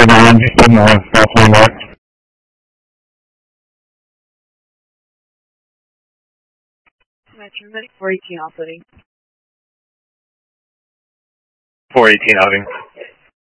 409, just in South Landmark. Metro Medic 418 offloading. 418 outing.